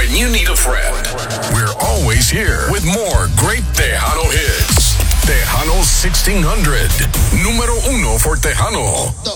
when you need a friend. We're always here with more great Tejano hits. Tejano 1600. Número uno for Tejano.